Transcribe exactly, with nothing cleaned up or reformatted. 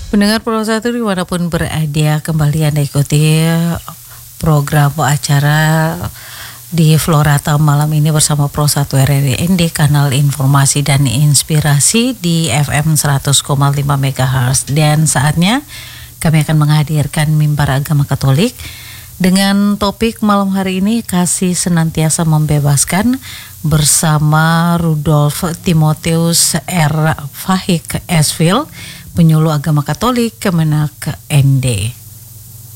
Pendengar Pro satu dimanapun berada, kembali Anda ikuti program acara di Florata malam ini bersama Pro satu R R I N D, kanal informasi dan inspirasi di F M seratus koma lima megahertz. Dan saatnya kami akan menghadirkan mimbar agama Katolik dengan topik malam hari ini, kasih senantiasa membebaskan, bersama Rudolf Timotius R. Fahik Esvil, penyuluh agama Katolik Kemenak N D.